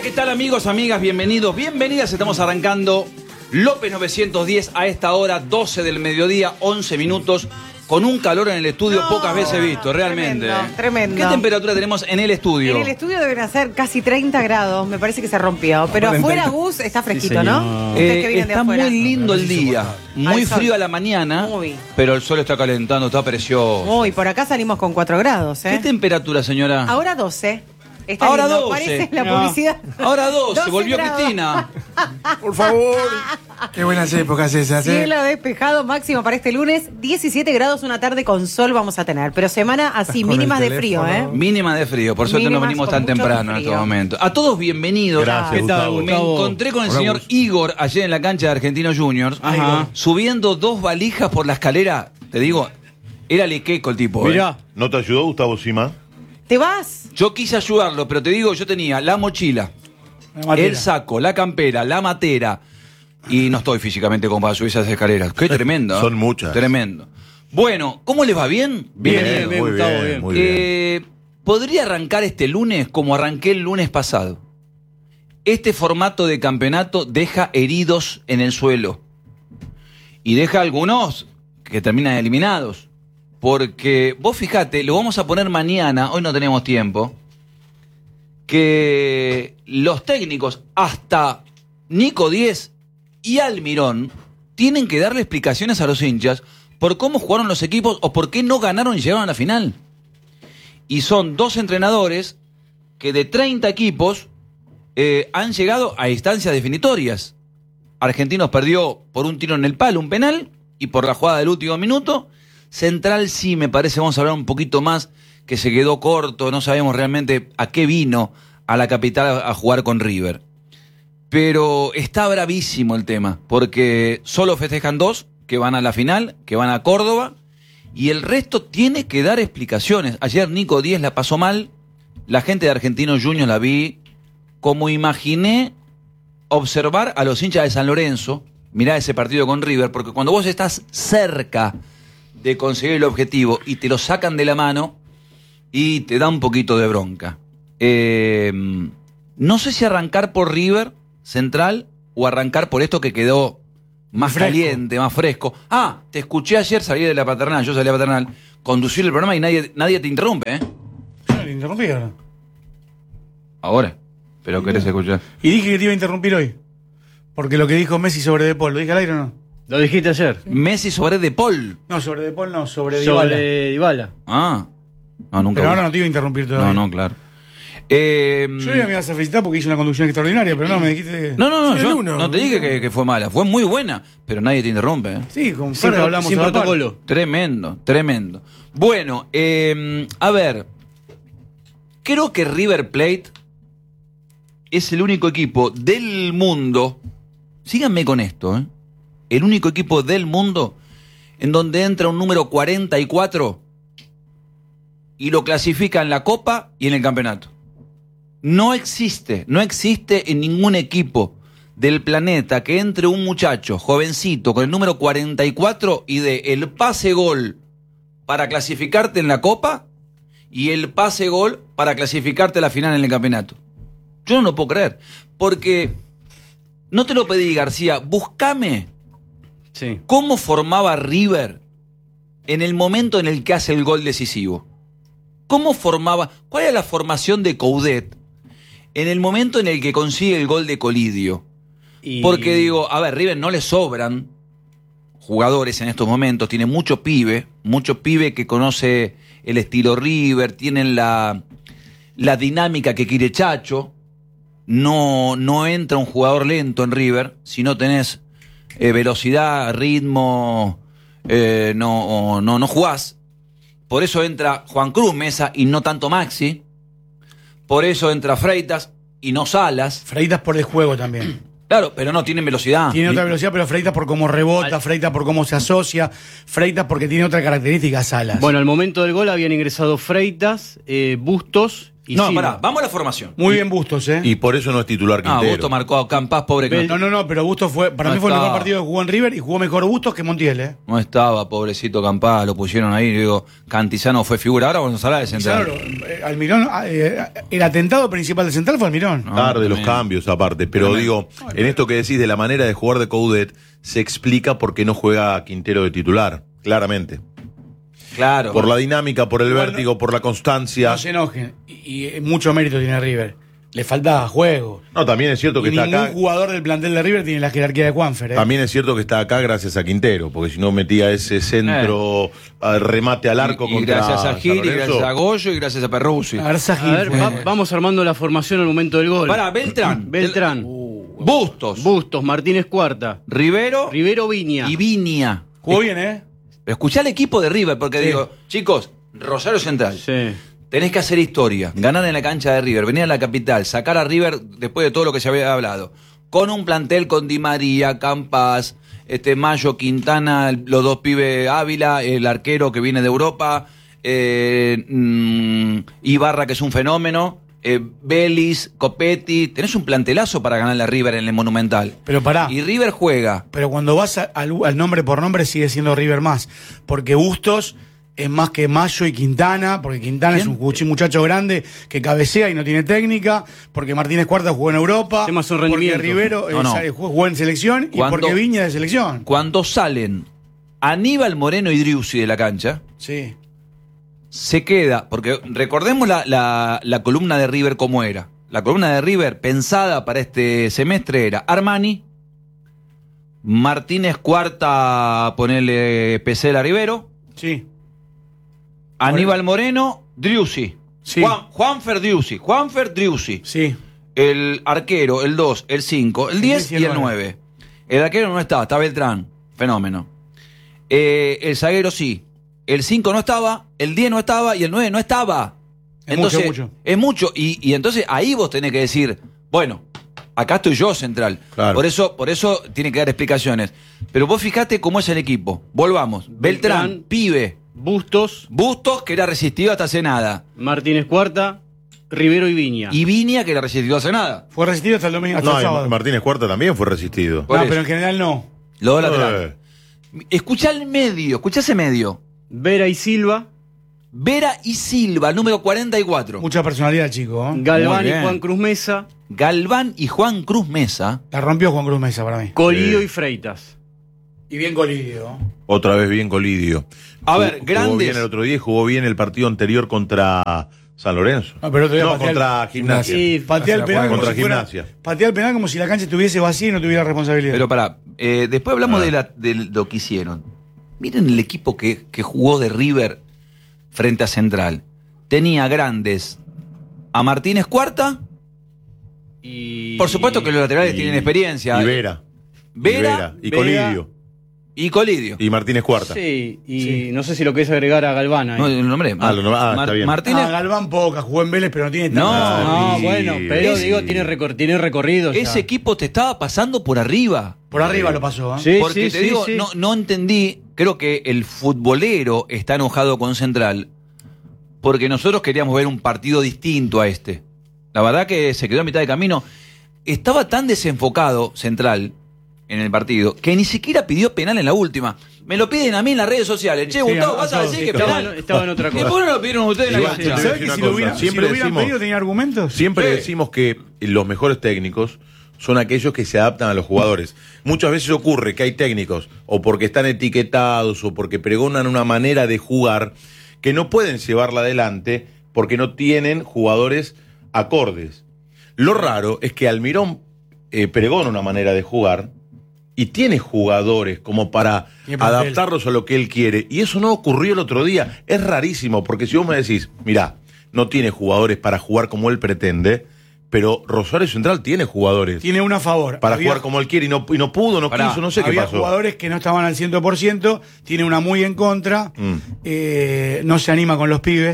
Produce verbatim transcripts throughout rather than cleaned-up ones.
¿qué tal amigos, amigas? Bienvenidos, bienvenidas. Estamos arrancando López novecientos diez a esta hora, doce del mediodía, once minutos, con un calor en el estudio no, pocas veces visto, realmente. Tremendo, tremendo. ¿Qué temperatura tenemos en el estudio? En el estudio deben ser casi treinta grados, me parece que se rompió. Pero afuera, Gus, está fresquito, sí, ¿no? Eh, que está muy lindo el día, muy frío a la mañana, muy. Pero el sol está calentando, está precioso. Muy, por acá salimos con cuatro grados, ¿eh? ¿Qué temperatura, señora? Ahora doce. Está Ahora lindo. doce. Parece la no. publicidad. Ahora doce, doce volvió grados. Cristina. Por favor. Qué buenas épocas esas, ¿eh? Cielo despejado máximo para este lunes. diecisiete grados, una tarde con sol vamos a tener. Pero semana así, mínimas de frío, ¿eh? Mínima de frío, por suerte Mínimas no venimos tan temprano en este momento. A todos bienvenidos. Gracias, Gustavo. Me encontré con el Hola, señor Gus. Igor ayer en la cancha de Argentinos Juniors, Ajá. subiendo dos valijas por la escalera. Te digo, era lequeco el tipo. Mirá. ¿eh? ¿No te ayudó Gustavo Sima? ¿Te vas? Yo quise ayudarlo, pero te digo, yo tenía la mochila, el saco, la campera, la matera, y no estoy físicamente como para subir esas escaleras. Qué tremendo. Son muchas. Tremendo. Bueno, ¿cómo les va? ¿Bien? Bien, Bienvenido. bien, muy Gustavo, bien, bien. muy bien. Eh, ¿Podría arrancar este lunes como arranqué el lunes pasado? Este formato de campeonato deja heridos en el suelo. Y deja algunos que terminan eliminados. Porque vos fijate, lo vamos a poner mañana, hoy no tenemos tiempo, que los técnicos, hasta Nico Díez y Almirón, tienen que darle explicaciones a los hinchas por cómo jugaron los equipos o por qué no ganaron y llegaron a la final. Y son dos entrenadores que de treinta equipos eh, han llegado a instancias definitorias. Argentinos perdió por un tiro en el palo, un penal, y por la jugada del último minuto. Central sí, me parece, vamos a hablar un poquito más, que se quedó corto, no sabemos realmente a qué vino a la capital a jugar con River. Pero está bravísimo el tema, porque solo festejan dos, que van a la final, que van a Córdoba, y el resto tiene que dar explicaciones. Ayer Nico Díez la pasó mal, la gente de Argentinos Juniors la vi, como imaginé observar a los hinchas de San Lorenzo, mirá ese partido con River, porque cuando vos estás cerca de conseguir el objetivo y te lo sacan de la mano y te da un poquito de bronca. Eh, no sé si arrancar por River Central o arrancar por esto que quedó más Fresco. caliente, más fresco. Ah, te escuché ayer salir de la paternal, yo salí de la paternal, conducir el programa y nadie, nadie te interrumpe, ¿eh? No, le interrumpí ahora. Ahora, pero querés escuchar. Y dije que te iba a interrumpir hoy. Porque lo que dijo Messi sobre De Paul, ¿lo dije al aire o no? Lo dijiste ayer. Messi sobre De Paul. No, sobre De Paul no, sobre Dybala. Sobre Dybala. Ah, no, nunca. Pero ahora no te iba a interrumpir todavía. No, no, claro. Eh, Yo ya me ibas a felicitar porque hice una conducción extraordinaria, pero no, me dijiste... No, no, no, Soy yo el uno. no te dije que, que fue mala, fue muy buena, pero nadie te interrumpe. ¿eh? Sí, con Sin, Ferro hablamos sin a la par. protocolo. Tremendo, tremendo. Bueno, eh, a ver, creo que River Plate es el único equipo del mundo, síganme con esto, ¿eh? el único equipo del mundo en donde entra un número cuarenta y cuatro y lo clasifica en la Copa y en el campeonato. No existe, no existe en ningún equipo del planeta que entre un muchacho jovencito con el número cuarenta y cuatro y dé el pase gol para clasificarte en la Copa y el pase gol para clasificarte a la final en el campeonato. Yo no lo puedo creer, porque no te lo pedí, García, búscame Sí. cómo formaba River en el momento en el que hace el gol decisivo. ¿Cómo formaba? ¿Cuál era la formación de Coudet en el momento en el que consigue el gol de Colidio? Y... Porque digo, a ver, River no le sobran jugadores en estos momentos, tiene mucho pibe, mucho pibe que conoce el estilo River, tienen la, la dinámica que quiere Chacho, no, no entra un jugador lento en River, si no tenés eh, velocidad, ritmo, eh, no, no, no jugás. Por eso entra Juan Cruz Mesa y no tanto Maxi. Por eso entra Freitas y no Salas. Freitas por el juego también. Claro, pero no tienen velocidad. Tiene otra velocidad, pero Freitas por cómo rebota, Freitas por cómo se asocia, Freitas porque tiene otra característica, Salas. Bueno, al momento del gol habían ingresado Freitas, eh, Bustos y No, Silva. pará, vamos a la formación. Muy bien Bustos, ¿eh? Y por eso no es titular Ah, Quintero. Busto marcó a Campas, pobre que No, no, no, pero Bustos fue, para No mí fue el estaba. mejor partido que jugó en River y jugó mejor Bustos que Montiel, ¿eh? no estaba, pobrecito Campas, lo pusieron ahí, digo, Cantizano fue figura. Ahora vamos a hablar de central. Claro, eh, Almirón, eh, el atentado principal del central fue Almirón. No, Tarde los tremendo. cambios aparte, pero Tremendo. digo, en esto que decís de la manera de jugar de Coudet, se explica por qué no juega Quintero de titular, claramente. Claro. Por la dinámica, por el Bueno, vértigo, por la constancia. No se enojen. Y, y mucho mérito tiene River. Le faltaba juego. No, también es cierto que Y está ningún acá. jugador del plantel de River tiene la jerarquía de Juanfer, ¿eh? También es cierto que está acá gracias a Quintero, porque si no metía ese centro al remate al arco y, y contra gracias a Gil, San y Lorenzo. gracias a Goyo, y gracias a Perruzzi. A ver, Sajid A ver, fue- va- vamos armando la formación al momento del gol. Para, Beltrán. Beltrán. Bustos. Bustos, Martínez Cuarta. Rivero Rivero Viña. y Viña. Jugó bien, ¿eh? Pero escuchá el equipo de River, porque Sí. digo, chicos, Rosario Central. Sí. Tenés que hacer historia, ganar en la cancha de River, venir a la capital, sacar a River después de todo lo que se había hablado. Con un plantel con Di María, Campas, este Mayo, Quintana, los dos pibes Ávila, el arquero que viene de Europa, eh, mm, Ibarra, que es un fenómeno, eh, Vélez, Copetti. Tenés un plantelazo para ganarle a River en el Monumental. Pero pará. Y River juega. Pero cuando vas a- al, al nombre por nombre sigue siendo River más. Porque Bustos es más que Mayo y Quintana, porque Quintana ¿Quién? es un cuchi- muchacho grande que cabecea y no tiene técnica, porque Martínez Cuarta jugó en Europa, Tema su porque rendimiento. Rivero eh, No, no. sa- jugó jugó en selección y Cuando- porque Viña de selección. Cuando salen Aníbal Moreno y Driussi de la cancha, Sí. se queda, porque recordemos la, la, la columna de River como era. La columna de River pensada para este semestre era Armani, Martínez Cuarta, ponerle Pesela Rivero, Sí. Aníbal Moreno, Driussi. Sí. Juan, Juanfer Driussi, Juanfer Driussi. Sí. El arquero, el dos, el cinco, el diez y el nueve. El arquero no está, está Beltrán, fenómeno. Eh, el zaguero sí. El cinco no estaba, el diez no estaba y el nueve no estaba. Es entonces, mucho, mucho. Es mucho. Y, y entonces ahí vos tenés que decir, bueno, acá estoy yo central. Claro. Por eso, por eso tiene que dar explicaciones. Pero vos fijate cómo es el equipo. Volvamos. Beltrán, Beltrán. pibe. Bustos, Bustos, que era resistido hasta hace nada. Martínez Cuarta, Rivero y Viña. Y Viña, que era resistido hace nada. Fue resistido hasta el domingo, hasta No, el y sábado. Martínez Cuarta también fue resistido. Por no, eso. pero en general no. Los dos laterales. Eh, Escuchá el medio, escuchá ese medio. Vera y Silva, Vera y Silva, número cuarenta y cuatro. Mucha personalidad, chico. ¿eh? Galván Muy y bien. Juan Cruz Mesa, Galván y Juan Cruz Mesa. La rompió Juan Cruz Mesa para mí. Colidio Sí. y Freitas. Y bien Colidio. Otra vez bien Colidio. A Jugó- ver, Jugó grandes. bien el otro día y jugó bien el partido anterior contra San Lorenzo. No, pero otro día No, patea el- contra Gimnasia. Sí, Patea el penal como Contra si fuera- Gimnasia. patea el penal como si la cancha estuviese vacía y no tuviera responsabilidad. Pero pará, eh, después hablamos Ah. de, la- de lo que hicieron. Miren el equipo que, que jugó de River frente a Central. Tenía grandes a Martínez Cuarta. y... Por supuesto que los laterales Y- tienen experiencia. Y Vera. Vera, Y Vera. Colidio. y Colidio. Y Martínez Cuarta. Sí, y Sí. no sé si lo querés agregar a Galván ahí. No, el nombre. Ah, lo nom- ah, está bien. Martínez. Ah, Galván poca, jugó en Vélez, pero no tiene No, tanta- No, Sí, bueno, pero ese- digo, tiene, recor- tiene recorrido ya. Ese equipo te estaba pasando por arriba. Por arriba lo pasó, ¿eh? Sí, Porque sí, te sí, digo, sí. No, no entendí, creo que el futbolero está enojado con Central porque nosotros queríamos ver un partido distinto a este. La verdad que se quedó a mitad de camino. Estaba tan desenfocado Central en el partido que ni siquiera pidió penal en la última. Me lo piden a mí en las redes sociales. Che, Sí, Gustavo, a- vas a a decir todos, que sí, estaba, penal. en, estaba en otra ¿Y por cosa. qué no lo pidieron ustedes en la Igual, cancha? te- ¿Sabes decir que una si lo, cosa, hubieran, si siempre lo hubieran decimos- pedido tenía argumentos? Siempre Sí. decimos que los mejores técnicos son aquellos que se adaptan a los jugadores. Muchas veces ocurre que hay técnicos, o porque están etiquetados, o porque pregonan una manera de jugar, que no pueden llevarla adelante porque no tienen jugadores acordes. Lo raro es que Almirón eh, pregona una manera de jugar y tiene jugadores como para Tiene plantel. adaptarlos a lo que él quiere. Y eso no ocurrió el otro día. Es rarísimo, porque si vos me decís, mirá, no tiene jugadores para jugar como él pretende, pero Rosario Central tiene jugadores Tiene una a favor. para Había- jugar como él quiere y no, y no pudo, no Pará, quiso, no sé qué Había pasó. jugadores que no estaban al cien por ciento, tiene una muy en contra, Mm. eh, no se anima con los pibes.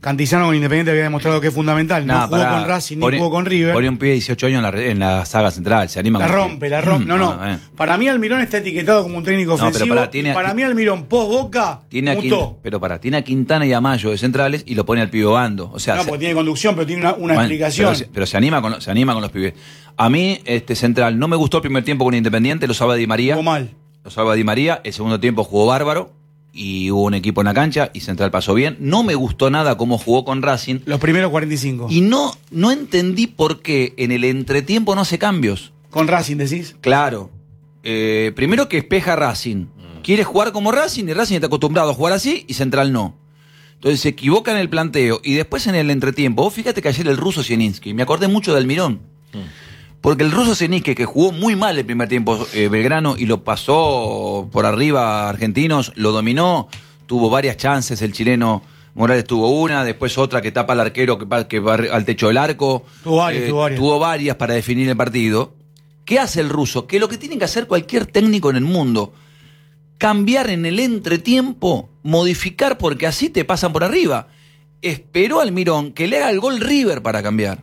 Cantizano con Independiente había demostrado que es fundamental. No Nah, jugó pará. con Racing ni Pone- jugó con River. Pone un pibe de dieciocho años en la, re- en la saga central, se anima La con- rompe, la rompe. No, no. Ah, eh. Para mí Almirón está etiquetado como un técnico No, pero ofensivo. pará, tiene- y para mí Almirón post Boca Tiene a mutó. Quin- pero para, tiene a Quintana y a Mayo de centrales y lo pone al pibe Bando. O sea, No, se- porque tiene conducción, pero tiene una, una bueno, explicación. Pero, se- pero se anima con los- se anima con los pibes. A mí, este central, no me gustó el primer tiempo con Independiente, lo salva Di María. Jugó mal. Lo salva Di María. El segundo tiempo jugó bárbaro y hubo un equipo en la cancha y Central pasó bien. No me gustó nada cómo jugó con Racing. Los primeros cuarenta y cinco. Y no, no entendí por qué en el entretiempo no hace cambios. Con Racing, decís. Claro. Eh, primero que espeja Racing. Quiere jugar como Racing y Racing está acostumbrado a jugar así y Central no. Entonces se equivoca en el planteo. Y después en el entretiempo, vos fíjate que ayer el ruso Zielinski, me acordé mucho de Almirón. Porque el ruso Zielinski, que jugó muy mal el primer tiempo eh, Belgrano y lo pasó por arriba a Argentinos, lo dominó, tuvo varias chances, el chileno Morales tuvo una, después otra que tapa al arquero que va, que va al techo del arco. Tuvo varias, tuvo varias. tuvo varias para definir el partido. ¿Qué hace el ruso? Que lo que tiene que hacer cualquier técnico en el mundo, cambiar en el entretiempo, modificar porque así te pasan por arriba. Esperó al Almirón que le haga el gol River para cambiar.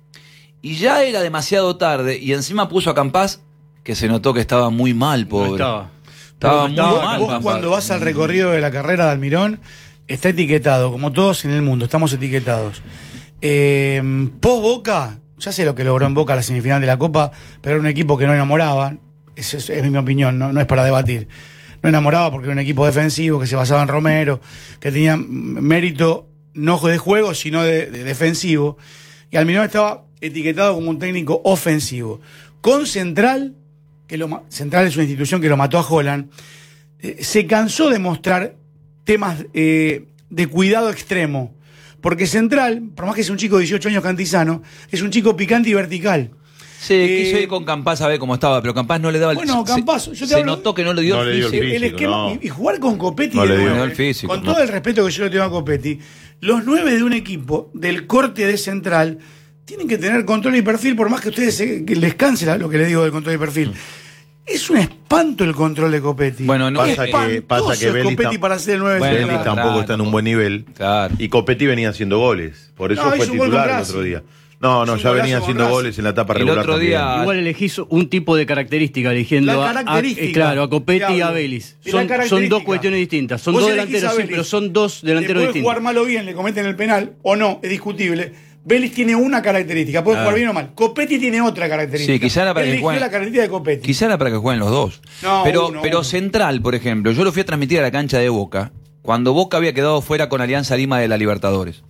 Y ya era demasiado tarde y encima puso a Campás, que se notó que estaba muy mal, pobre. No estaba. Estaba No muy estaba, mal. Vos Campás. cuando vas al recorrido de la carrera de Almirón, está etiquetado, como todos en el mundo, estamos etiquetados. Eh, post Boca, ya sé lo que logró en Boca la semifinal de la Copa, pero era un equipo que no enamoraba, es, es, es mi opinión, no, no es para debatir. No enamoraba porque era un equipo defensivo que se basaba en Romero, que tenía mérito no de juego, sino de, de defensivo. Y Almirón estaba etiquetado como un técnico ofensivo. Con Central, que lo, ma- Central es una institución que lo mató a Holland, eh, se cansó de mostrar temas eh, de cuidado extremo. Porque Central, por más que es un chico de dieciocho años Cantizano, es un chico picante y vertical. Sí, Eh, quiso ir con Campás a ver cómo estaba, pero Campás no le daba el Bueno, se- Campás, yo te se hablo- notó que no le dio No el le dio el físico. físico. El esquema, no. y, y jugar con Copetti No de le dio. nueve, No, el físico, con no. todo el respeto que yo le tengo a Copetti, los nueve de un equipo del corte de Central tienen que tener control y perfil, por más que a ustedes se, que les canse la- lo que les digo del control y perfil. Es un espanto el control de Copetti. Bueno, no- Pasa que- Espantoso pasa que es Vélez Copetti tam- para ser el nueve de Bueno, Vélez Central. tampoco claro, está en un buen nivel. Claro. Y Copetti venía haciendo goles. Por eso No, fue hizo un gol con titular el Racing. otro día. No, no, Hizo ya un venía golazo con haciendo Racing. goles en la etapa El regular otro también. día- Igual elegís un tipo de característica eligiendo La a- a, característica, eh, claro, a Copetti y a diablo. Vélez. Y la Son, son característica. dos cuestiones distintas. Son Vos dos elegís delanteros, a sí, Vélez. pero son dos delanteros Le puede distintos. jugar mal o bien, le cometen el penal o no, es discutible. Vélez tiene una característica, puede Claro. jugar bien o mal. Copetti tiene otra característica. Sí, quizá era para Él que eligió juegue- la característica de Copetti. Quizá era para que jueguen los dos. No, pero uno, pero uno. Central, por ejemplo, yo lo fui a transmitir a la cancha de Boca, cuando Boca había quedado fuera con Alianza Lima de la Libertadores.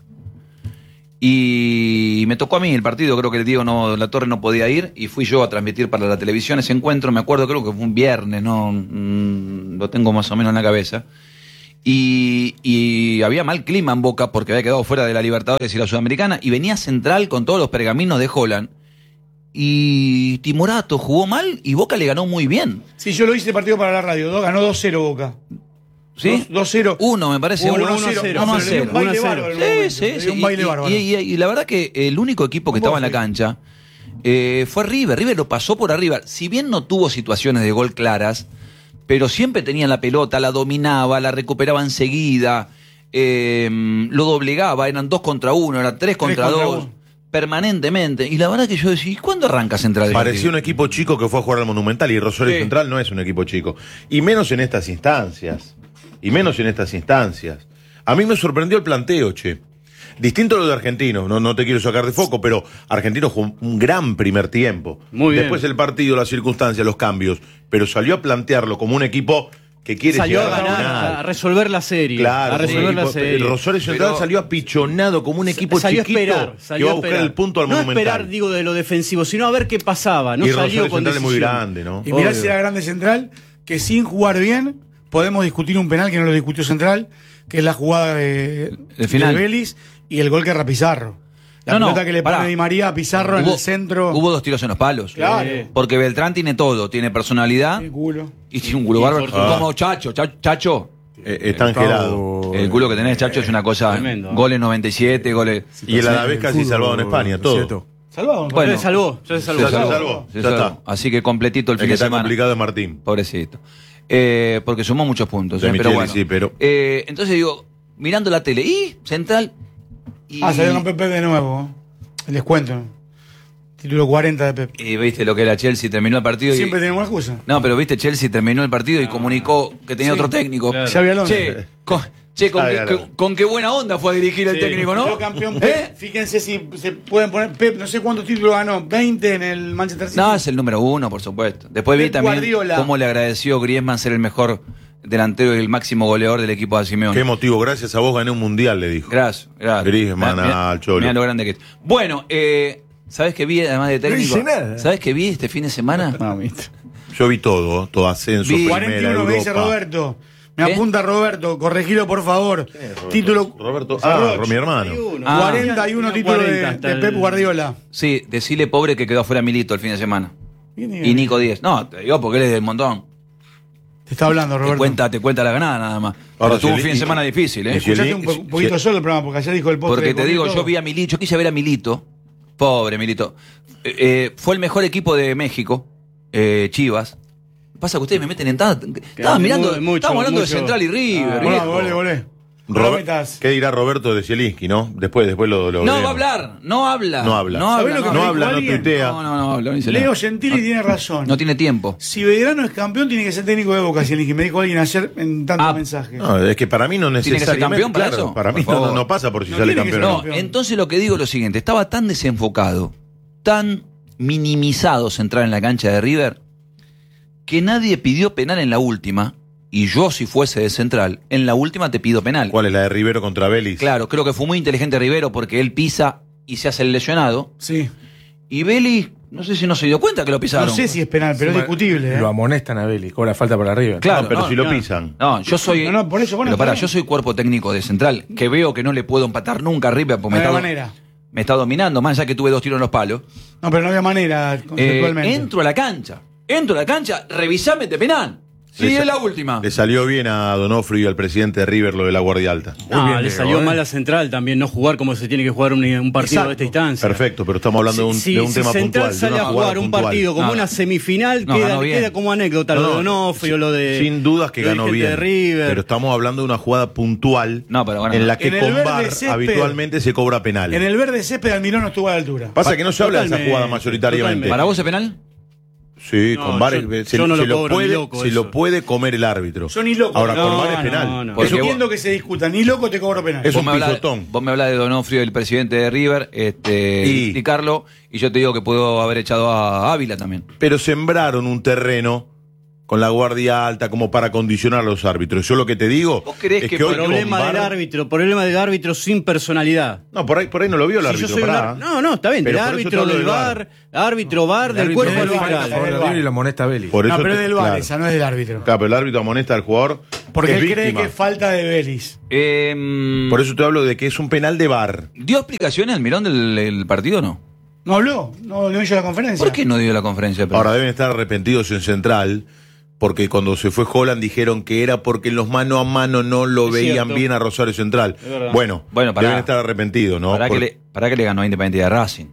Y me tocó a mí el partido, creo que el Diego no, La Torre no podía ir, y fui yo a transmitir para la televisión ese encuentro, me acuerdo, creo que fue un viernes, no mm, lo tengo más o menos en la cabeza. Y, y había mal clima en Boca porque había quedado fuera de la Libertadores y la Sudamericana, y venía Central con todos los pergaminos de Holland. Y Timorato jugó mal y Boca le ganó muy bien. Sí, yo lo hice el partido para la radio, do- ganó dos cero Boca. ¿Sí? dos cero. Uno, me parece. Uno, uno, uno, cero. cero. uno a Le dio un cero. baile uno a cero. bárbaro en el Sí, momento, sí, le dio sí. un Y, baile y- bárbaro. y- y- y la verdad que el único equipo que Con estaba en la Bofe. cancha eh, fue River. River lo pasó por arriba. Si bien no tuvo situaciones de gol claras, pero siempre tenían la pelota, la dominaba, la recuperaba enseguida, eh, lo doblegaba, eran dos contra uno, eran tres contra contra dos, uno. permanentemente. Y la verdad que yo decía, ¿y cuándo arranca Central? el Parecía un partido? equipo chico que fue a jugar al Monumental y Rosario Sí. Central no es un equipo chico. Y menos en estas instancias. Y menos en estas instancias. A mí me sorprendió el planteo, che. Distinto a lo de Argentino, no, no te quiero sacar de foco, pero Argentino jugó un gran primer tiempo. Muy bien. Después el partido, las circunstancias, los cambios. Pero salió a plantearlo como un equipo que quiere Salió a llegar a la ganar, final. a resolver la serie. Claro, a resolver como la equipo- serie. el Rosario Central Pero- salió apichonado como un equipo salió a chiquito esperar, que salió va a a buscar esperar. el punto al no Monumental. esperar, digo, de lo defensivo, sino a ver qué pasaba. No y salió Rosario con Central es muy decisión. grande, ¿no? Y mirá Obvio. si era grande Central, que sin jugar bien podemos discutir un penal que no lo discutió Central, que es la jugada de, El final. de Vélez y el gol que erra Pizarro. La No, no, pelota que le pará. pone Di María a Pizarro en Hubo- el centro. Hubo dos tiros en los palos. Claro. Sí. Porque Beltrán tiene todo, tiene personalidad El culo. y tiene un culo Y bárbaro. fortuna. Como Chacho, Chacho, Chacho. Eh, está angelado. El culo que tenés, Chacho, es una cosa. Tremendo, ¿eh? Goles noventa y siete, goles. Y el Alavés casi salvado en España, todo. Salvado. ¿no? Bueno. Ya se salvó, ya se salvó. Ya se salvó. Se Ya salvó. está. Así que completito el El fin que de está semana. complicado es Martín. Pobrecito. Eh, porque sumó muchos puntos. De eh, pero Micheli, bueno. sí, pero- Eh, entonces digo, mirando la tele, y Central Y, Ah, salió con Pepe de nuevo. El descuento. Título cuarenta de Pep. y viste lo que era Chelsea, terminó el partido. Siempre y, tenemos excusa. No, pero viste, Chelsea terminó el partido y comunicó que tenía Sí. otro técnico. Claro. Xavi Alonso. Che, con, che, con, Xavi qué, Alonso. con- con qué buena onda fue a dirigir el Sí. técnico, ¿no? Quedó campeón Pep. ¿Eh? Fíjense si se pueden poner Pep, no sé cuántos títulos ganó, veinte en el Manchester City. No, es el número uno, por supuesto. Después vi Pep también Guardiola. cómo le agradeció Griezmann ser el mejor delantero y el máximo goleador del equipo de Simeone. Qué motivo, gracias a vos gané un mundial, le dijo. Gracias, gracias. Griezmann Mirá- al Cholo. mirá lo grande que es. Bueno, eh, ¿sabes qué vi además de técnico? dice nada. ¿Sabes qué vi este fin de semana? No, viste. Yo vi todo, todo ascenso, Vi- primera, cuarenta y uno me dice Europa. Roberto. Me ¿Qué? apunta Roberto, corregilo por favor. Título. Roberto, Sarroch. ah, mi hermano. Ah. cuarenta y uno títulos de, cuarenta hasta de Pep el- Guardiola. Sí, decirle pobre que quedó afuera Milito el fin de semana. ¿Quién Y Nico Díez. No, te digo porque él es del montón. Te está hablando, Te Roberto. cuenta, te cuenta la ganada nada más. Ahora, Pero tuvo si un el- fin de y- semana difícil, ¿eh? y si el- Escuchaste un, po- un poquito si- solo el programa, porque ayer dijo el postre. Porque te digo, comió yo todo. vi a Milito, yo quise ver a Milito. Pobre Milito. Eh, eh, fue el mejor equipo de México, eh, Chivas. Pasa que ustedes me meten en tanto. Estaban muy- mirando, mucho, estábamos hablando mucho. de Central y River. Ah, Volé, viejo. volé, volé. No Robert- lo metas. ¿Qué dirá Roberto de Zielinski, no? Después, después lo, lo No veremos. va a hablar, no habla. No habla. No ¿Sabés habla, lo que no, me No dijo habla, no alguien? tuitea. no, no, no, no dice Leo nada. Gentili tiene razón. No tiene tiempo. Si Belgrano es campeón, tiene que ser técnico de Boca, Zielinski. Me dijo alguien ayer en tantos Ah, mensajes. No, es que para mí no ¿Tiene que ser necesariamente. campeón para claro, eso? para mí Por no, favor. no pasa por si No sale tiene que ser campeón. No, campeón. entonces lo que digo es lo siguiente, estaba tan desenfocado, tan minimizado central en la cancha de River, que nadie pidió penal en la última, y yo si fuese de central, en la última te pido penal. ¿Cuál es la de Rivero contra Vélez? Claro, creo que fue muy inteligente Rivero porque él pisa y se hace el lesionado, Sí. y Vélez, no sé si no se dio cuenta que lo pisaron. No sé si es penal, pero es discutible. ¿eh? Lo amonestan a Belli, cobra falta para arriba. Claro, No, pero no, si lo no. pisan. No, yo soy. No, no, por eso, bueno, pero pará, está yo bien. soy cuerpo técnico de central, que veo que no le puedo empatar nunca a River porque No me había está, manera. me está dominando, más allá que tuve dos tiros en los palos. No, pero no había manera Eh, conceptualmente. entro a la cancha, entro a la cancha, revisame de penal. Sí, Le es sa- la última. Le salió bien a Donofrio y al presidente de River lo de la Guardia Alta. No, bien, le Diego, salió ¿eh? mal a Central también, no jugar como se tiene que jugar un, un partido Exacto. de esta instancia. Perfecto, pero estamos hablando de un, Si- de un si tema Central puntual. de sale una a jugada jugar un puntual. partido como No, una semifinal, no, queda, ganó bien. queda como anécdota No, lo de no, Donofrio, lo de. Sin dudas que lo de ganó gente bien. de River. Pero estamos hablando de una jugada puntual No, pero ganó. en la que En el con verde V A R césped. habitualmente se cobra penal. En el verde césped Almirón no estuvo a la altura. Pasa que no se habla de esa Totalmente, jugada mayoritariamente. totalmente. ¿Para vos es penal? Sí, No, con V A R yo- se, yo no se lo lo, cobro ni puede, loco se eso. lo puede comer el árbitro. Yo ni loco. Ahora, No, con V A R es no, penal. no. Eso Porque entiendo vos- que se discuta. Ni loco te cobro penal. Es Vos un me, hablás, pisotón. vos me hablás de Donofrio, el presidente de River, este, Y- explicarlo, y yo te digo que puedo haber echado a Ávila también. Pero sembraron un terreno con la Guardia Alta como para condicionar a los árbitros. Yo lo que te digo ¿Vos creés es que que, hoy Problema con del V A R árbitro, problema del árbitro sin personalidad. No, por ahí, por ahí no lo vio el Si árbitro. yo soy un pará. ar- No, no, está bien, Pero del por eso te árbitro, hablo del del V A R, árbitro V A R, El del árbitro cuerpo del VAR, falta a arbitral. favor de del River y lo amonesta a Belli. Por No, eso pero te- es del V A R, claro. esa no es del árbitro. Claro, pero el árbitro amonesta al jugador. Porque que es él cree víctima. que es falta de Belis. Eh, Por eso te hablo de que es un penal de V A R. ¿Dio explicaciones Almirón del, del partido o no? ¿No habló? ¿No, no hizo la conferencia? ¿Por qué no dio la conferencia de prensa? Ahora deben estar arrepentidos en Central, porque cuando se fue Holland dijeron que era porque en los mano a mano no lo Es veían cierto. bien a Rosario Central. Es verdad. Bueno, Bueno, pará. deben estar arrepentidos, ¿no? ¿Para, Por- que le, ¿Para que le ganó a Independiente de Racing?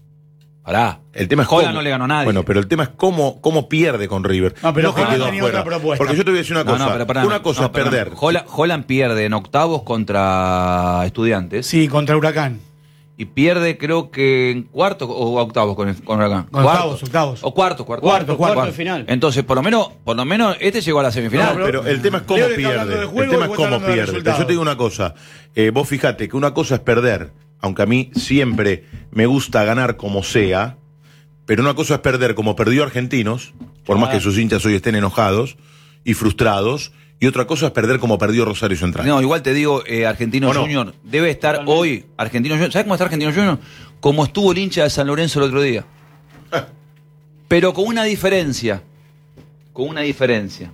Pará. El tema es Holland cómo- no le ganó a nadie. Bueno, pero el tema es cómo, cómo pierde con River. No, pero que Holland quedó tenía afuera. otra propuesta. Porque yo te voy a decir una No, cosa. no, pero pará, una cosa no, es perdón. perder. Holland, Holland pierde en octavos contra Estudiantes Sí, contra Huracán. y pierde creo que en cuarto o octavos con, con Huracán. Con Cuartos. octavos, octavos. O cuarto, cuarto. Cuarto, cuarto de final. Entonces, por lo menos, por lo menos este llegó a la semifinal. No, pero el tema es cómo Leo le está hablando pierde. del juego El tema y es vos cómo estás hablando del pierde. resultado. Yo te digo una cosa. Eh, vos fijate que una cosa es perder, aunque a mí siempre me gusta ganar como sea, pero una cosa es perder como perdió Argentinos, por más Ah. que sus hinchas hoy estén enojados y frustrados, y otra cosa es perder como perdió Rosario Central. No, igual te digo, eh, Argentino ¿O no? Junior debe estar hoy. Argentino Junior, ¿sabes cómo está Argentino Junior? Como estuvo el hincha de San Lorenzo el otro día. Pero con una diferencia. Con una diferencia.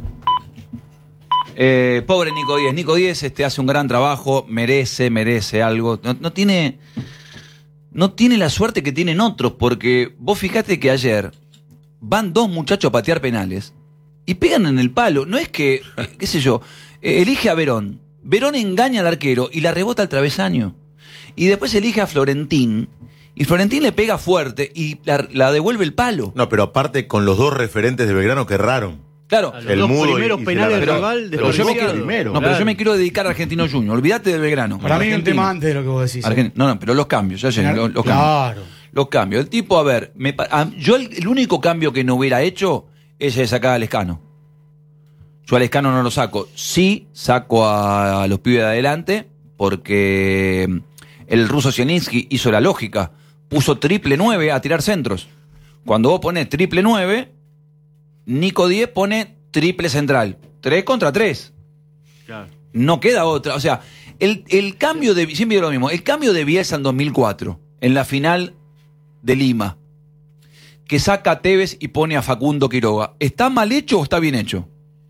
Eh, pobre Nico Díez. Nico Díez este, hace un gran trabajo, merece, merece algo. No, no tiene. No tiene la suerte que tienen otros, porque vos fijate que ayer van dos muchachos a patear penales y pegan en el palo. No es que, eh, qué sé yo, eh, elige a Verón. Verón engaña al arquero y la rebota al travesaño. Y después elige a Florentín y Florentín le pega fuerte y la, la devuelve el palo. No, pero aparte con los dos referentes de Belgrano que erraron. Claro. A los El dos mudo y- primeros y penales Celarayán. rival Pero yo me despreciados. quiero, primero. no, pero yo Claro. me quiero dedicar a Argentino Junior. Olvídate del Belgrano. Para mí hay un Argentino. tema antes de lo que vos decís. ¿eh? Argen- No, no, pero los cambios, ya llegan, los, los cambios. Claro. Los cambios. El tipo, a ver, me pa- a- yo el, el único cambio que no hubiera hecho es el de sacar al Lescano. Yo al Lescano no lo saco. Sí saco a, a los pibes de adelante porque el ruso Zielinski hizo la lógica. Puso triple nueve a tirar centros. Cuando vos pones triple nueve, Nico diez pone triple central. Tres contra tres. Claro. No queda otra. O sea, el, el cambio de. Siempre digo lo mismo. El cambio de Bielsa en dos mil cuatro, en la final de Lima, que saca a Tevez y pone a Facundo Quiroga, ¿está mal hecho o está bien hecho?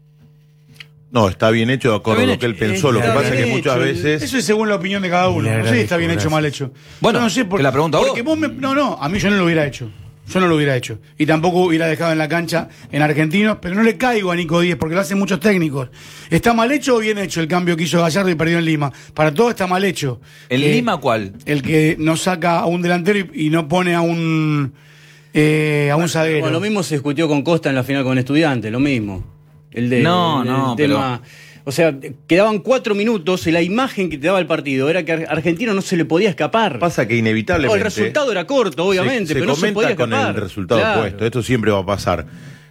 No, está bien hecho de acuerdo a Está lo bien que él hecho. pensó. Lo que Está pasa es que bien muchas hecho. veces. Eso es según la opinión de cada uno. Le No sé si agradezco, está bien hecho o gracias. mal hecho. Bueno, no sé te la pregunto a vos. porque vos me- no, no, a mí yo no lo hubiera hecho. Yo no lo hubiera hecho. Y tampoco hubiera dejado en la cancha en Argentinos, pero no le caigo a Nico Díez porque lo hacen muchos técnicos. ¿Está mal hecho o bien hecho el cambio que hizo Gallardo y perdió en Lima? Para todo está mal hecho. ¿En Eh, Lima cuál? El que no saca a un delantero y, y no pone a un eh, a un zaguero. Bueno, lo mismo se discutió con Costa en la final con Estudiantes, lo mismo. El de, No, el no, tema. O sea, quedaban cuatro minutos y la imagen que te daba el partido era que a Argentino no se le podía escapar. Pasa que No, inevitablemente. el resultado era corto, obviamente, se, pero no se comenta podía con escapar. el resultado Claro. opuesto. Esto siempre va a pasar.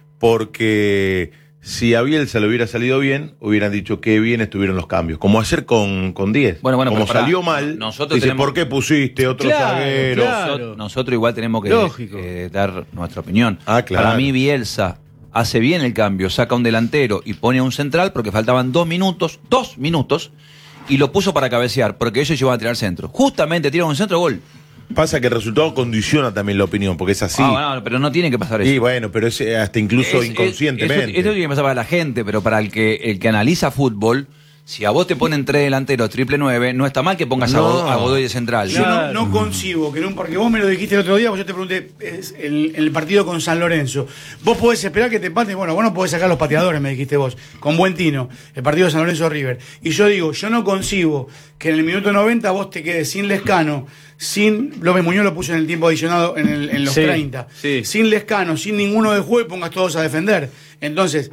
Porque si a Bielsa le hubiera salido bien, hubieran dicho qué bien estuvieron los cambios. Como ayer con, con diez. Bueno, bueno, Como pero pará. salió mal, Nosotros dice, tenemos- ¿por qué pusiste otro Claro, zaguero? claro. Nosotros, nosotros igual tenemos que Lógico. eh, dar nuestra opinión. Ah, claro. Para mí Bielsa hace bien el cambio, saca un delantero y pone a un central porque faltaban dos minutos, dos minutos, y lo puso para cabecear, porque ellos iban a tirar centro. Justamente tiran un centro, gol. Pasa que el resultado condiciona también la opinión, porque es así. Ah, bueno, pero no tiene que pasar eso. Y bueno, pero es eh, hasta incluso Es- es- inconscientemente. Eso, eso tiene que pasar para la gente, pero para el que, el que analiza fútbol, si a vos te ponen tres delanteros, triple nueve, no está mal que pongas a, No. Godoy, a Godoy de central. Yo no, Claro. no concibo que en un porque vos me lo dijiste el otro día, pues yo te pregunté es el, el partido con San Lorenzo. Vos podés esperar que te empaten, bueno, vos no podés sacar los pateadores, me dijiste vos, con buen tino, el partido de San Lorenzo River. Y yo digo, yo no concibo que en el minuto noventa vos te quedes sin Lescano, sin López Muñoz lo puso en el tiempo adicionado en, el- en los Sí, treinta, sí. sin Lescano, sin ninguno de juego y pongas todos a defender. Entonces,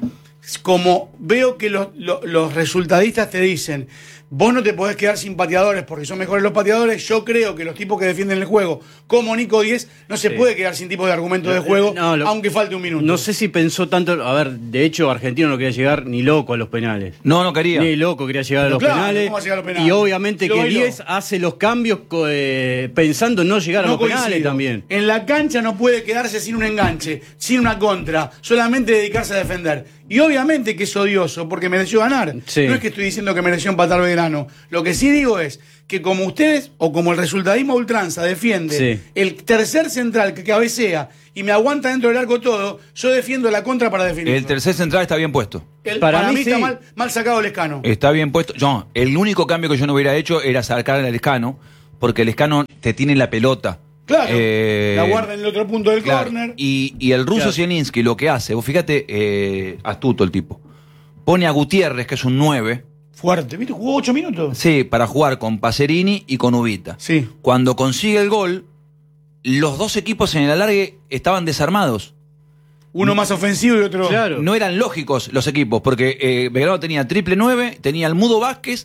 como veo que los, los, los resultadistas te dicen, vos no te podés quedar sin pateadores porque son mejores los pateadores, yo creo que los tipos que defienden el juego, como Nico diez, no se Sí. puede quedar sin tipo de argumento de juego, No, lo- aunque falte un minuto. No sé si pensó tanto. A ver, de hecho, Argentino no quería llegar ni loco a los penales. No, no quería. Ni loco quería llegar a Pero los, claro, penales, ¿cómo va a llegar a los penales? Y obviamente Lo que bailó. diez hace los cambios co- eh, pensando en no llegar a No los penales coincido. también. En la cancha no puede quedarse sin un enganche, sin una contra, solamente dedicarse a defender. Y obviamente que es odioso porque mereció ganar. Sí. No es que estoy diciendo que mereció empatar Belgrano. Lo que sí digo es que como ustedes o como el resultadismo a ultranza defiende Sí. el tercer central que cabecea y me aguanta dentro del arco todo, yo defiendo la contra para definir. El tercer central está bien puesto. para, para mí, mí está sí. mal, mal sacado el Lescano. Está bien puesto. No, el único cambio que yo no hubiera hecho era sacar al Lescano, porque el Lescano te tiene la pelota. Claro, Eh, la guarda en el otro punto del claro. córner. Y, y el ruso Claro. Zielinski lo que hace, vos fíjate, eh, astuto el tipo. Pone a Gutiérrez, que es un nueve, Fuerte, ¿viste? Jugó ocho minutos. sí, para jugar con Pacerini y con Ubita. Sí. Cuando consigue el gol, los dos equipos en el alargue estaban desarmados. Uno más ofensivo y otro. Claro. No eran lógicos los equipos, porque eh, Belgrano tenía triple nueve, tenía al Mudo Vázquez,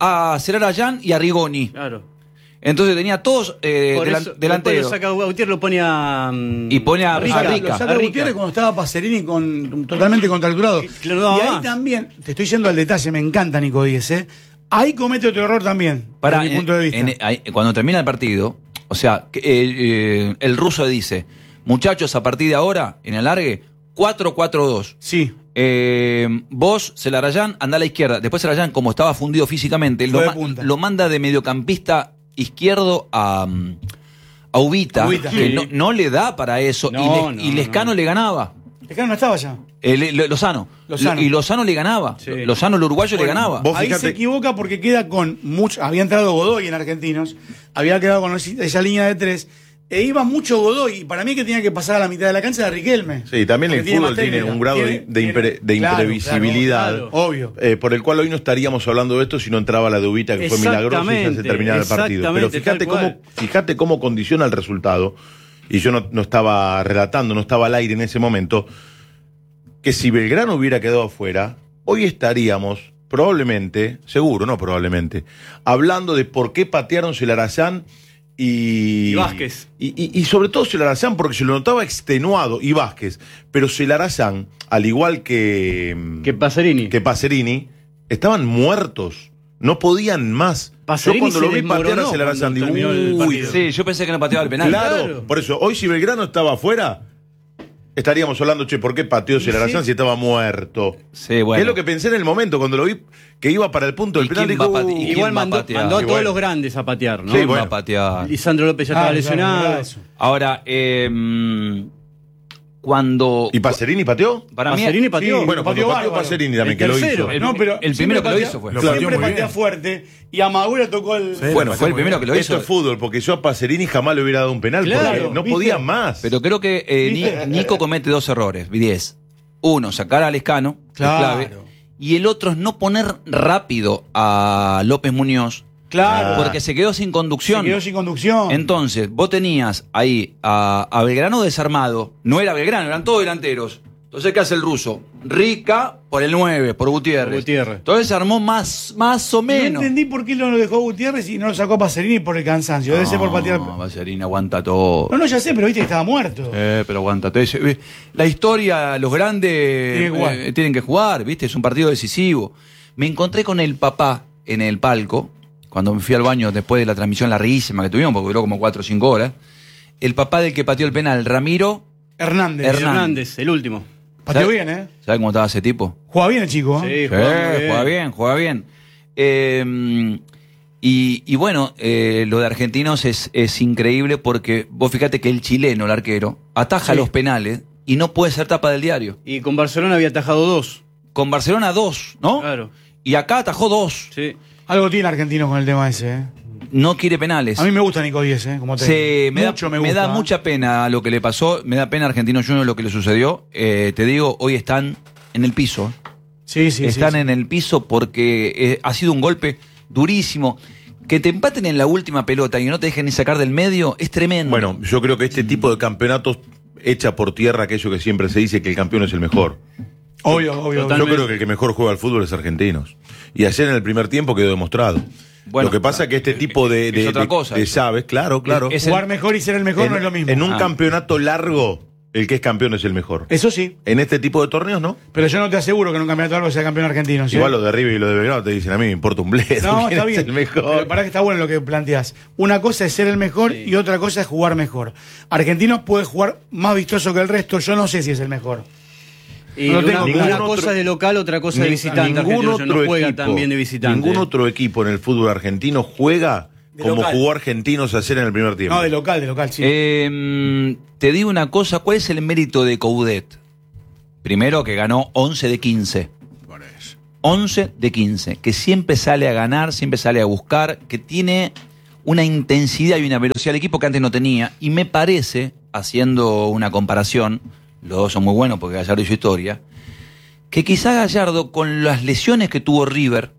a Celarayán y a Rigoni. Claro. Entonces tenía todos eh, Por delan- eso, después delanteros. lo saca a Gutiérrez, lo pone a. mm, Y pone a- Rica. a Rica. Lo saca A Rica. Gutiérrez cuando estaba Pacerini con, totalmente contracturado. Que lo daba Y ahí más. también, te estoy yendo al detalle, me encanta Nico Díez, ¿eh? Ahí comete otro error también, Para, desde mi punto de vista. en- ahí- cuando termina el partido, o sea, que, eh, eh, el ruso dice, muchachos, a partir de ahora, en el alargue, cuatro cuatro dos. Sí, Eh, vos, Celarayán, anda a la izquierda. Después Celarayán, como estaba fundido físicamente, Fue lo, de ma- punta. lo manda de mediocampista izquierdo a, mm, a Ubita, Ubita. que Sí. no, no le da para eso. No, y, Le- no, y Lescano no. le ganaba. Lescano no estaba ya. Eh, le- le- Lozano. Lozano. Y Lozano le ganaba. Sí. Lozano, el uruguayo, Bueno, le ganaba. vos- Ahí fíjate- se equivoca porque queda con mucho. Había entrado Godoy en Argentinos, había quedado con esa línea de tres, e iba mucho Godoy. Y para mí que tenía que pasar a la mitad de la cancha de Riquelme. Sí, también el Porque tiene fútbol más tiene técnica. un grado de, Tiene- de impre- tiene- de claro, imprevisibilidad, claro, obvio. eh, por el cual hoy no estaríamos hablando de esto si no entraba la dubita, que fue milagroso y ya se Exactamente, terminaba el partido. Pero exactamente, fíjate tal cómo, cual. fíjate cómo condiciona el resultado, y yo no, no estaba relatando, no estaba al aire en ese momento, que si Belgrano hubiera quedado afuera, hoy estaríamos probablemente, seguro, no probablemente, hablando de por qué patearon Celarayán y, Y Vázquez. Y, y, y sobre todo Celarayán, porque se lo notaba extenuado, y Vázquez. Pero Celarayán, al igual que, Que Pacerini. que Pacerini, estaban muertos. No podían más. Pacerini Yo cuando se lo vi patear a desmoronó Celarayán, cuando digo, terminó el uy, partido. Sí, yo pensé que no pateaba el penal. claro. Claro. Por eso, hoy si Belgrano estaba afuera, estaríamos hablando, che, ¿por qué pateó Celarayán si estaba muerto? Sí, bueno. Es lo que pensé en el momento, cuando lo vi que iba para el punto del ¿Y penal. quién Digo, va a pate- "Uh". y quién Igual va a mandó, patear? mandó a Y todos bueno. los grandes a patear, ¿no? Sí, Va bueno. a patear. Lisandro López ya Ah, estaba claro, lesionado. verdad eso. Ahora, eh, cuando... ¿Y Pacerini pateó? Para mí, Pacerini pateó. Sí, Bueno, cuando pateó pateó bárbaro. Pacerini también, El que lo tercero. hizo. El- No, pero el siempre primero que lo patea- hizo fue. Lo Siempre pateó muy patea bien. fuerte y a Magura tocó el. Sí, Bueno, lo fue el pateó muy primero bien. que lo Esto hizo. es fútbol, porque yo a Pacerini jamás le hubiera dado un penal, Claro, porque no ¿viste? podía más. Pero creo que eh, Ni- ¿Viste? Nico comete dos errores, diez. Uno, sacar a Lescano, que es Claro. clave. Y el otro es no poner rápido a López Muñoz, Claro. porque se quedó sin conducción. Se quedó sin conducción. Entonces, vos tenías ahí a, a Belgrano desarmado. No era Belgrano, eran todos delanteros. Entonces, ¿qué hace el ruso? Rica por el nueve, por Gutiérrez. Por Gutiérrez. Entonces se armó más, más o No menos. entendí por qué lo dejó Gutiérrez y no lo sacó a Pacerini por el cansancio. Debe ser por patear. No, Pacerini aguanta todo. No, no, ya sé, pero viste que estaba muerto. Eh, pero aguanta todo. Ese- eh, La historia, los grandes Tienen que jugar. eh, tienen que jugar, ¿viste? Es un partido decisivo. Me encontré con el papá en el palco, cuando me fui al baño después de la transmisión larguísima que tuvimos, porque duró como cuatro o cinco horas. El papá del que pateó el penal, Ramiro. Hernández. Hernández. Hernández, el último. Pateó ¿Sabe- bien, ¿eh? ¿Sabes cómo estaba ese tipo? Juega bien el chico, ¿eh? Sí, Sí, jugaba muy bien. juega bien, juega bien. Eh, y, y bueno, eh, lo de Argentinos es, es increíble porque vos fíjate que el chileno, el arquero, ataja Sí. los penales y no puede ser tapa del diario. Y con Barcelona había atajado dos. Con Barcelona dos, ¿no? Claro. Y acá atajó dos. Sí. Algo tiene Argentino con el tema ese, ¿eh? No quiere penales. A mí me gusta Nico Díez, ¿eh? Como te Sí, digo. me, Mucho da, me me gusta. da ¿eh? mucha pena lo que le pasó. Me da pena a Argentino Junior lo que le sucedió. Eh, te digo, hoy están en el piso. Sí, sí, están sí, en el piso porque eh, ha sido un golpe durísimo. Que te empaten en la última pelota y no te dejen ni sacar del medio es tremendo. Bueno, yo creo que este tipo de campeonatos echa por tierra aquello que siempre se dice, que el campeón es el mejor. Obvio, obvio. Total. Yo Totalmente. creo que el que mejor juega al fútbol es Argentinos. Y ayer en el primer tiempo quedó demostrado. Bueno, Lo que pasa es que este tipo de, es de, otra de- cosa. de sabes, claro, claro. Es el- Jugar mejor y ser el mejor en, no es lo mismo. en un Ah. campeonato largo, el que es campeón es el mejor. Eso sí. En este tipo de torneos, ¿no? Pero yo no te aseguro que en un campeonato largo sea campeón argentino. ¿sí? Igual lo de River y lo de Belgrano te dicen a mí, me importa un bledo. No, ¿quién está es bien. el mejor? Pero pará que está bueno lo que planteás. Una cosa es ser el mejor Sí. y otra cosa es jugar mejor. Argentinos puede jugar más vistoso que el resto. Yo no sé si es el mejor. Y No una, tengo una ningún cosa otro- de local, otra cosa de Ni- visitante. ningún Argentino otro no juega equipo, tan bien de visitante. Ningún otro equipo en el fútbol argentino juega De como local. jugó Argentinos ayer en el primer tiempo. No, de local, de local, sí. Eh, te digo una cosa, ¿cuál es el mérito de Coudet? Primero que ganó once de quince. once de quince, que siempre sale a ganar, siempre sale a buscar, que tiene una intensidad y una velocidad del equipo que antes no tenía. Y me parece, haciendo una comparación, los dos son muy buenos porque Gallardo hizo historia, que quizá Gallardo, con las lesiones que tuvo River,